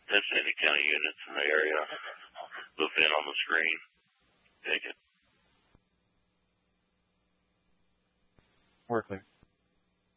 That's any county units in the area. The VIN on the screen. Take it. We're clear.